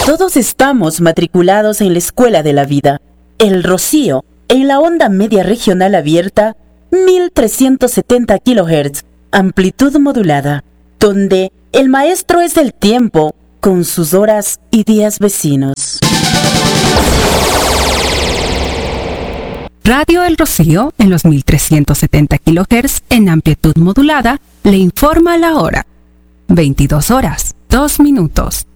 Todos estamos matriculados en la escuela de la vida. El Rocío, en la onda media regional abierta, 1370 kHz, amplitud modulada, donde el maestro es el tiempo, con sus horas y días vecinos. Radio El Rocío, en los 1370 kHz en amplitud modulada, le informa la hora. 22 horas, 2 minutos.